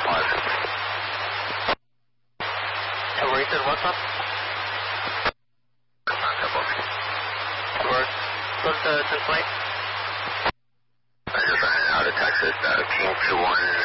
you said what's up? What's the flight? I just ran out of Texas, King 21.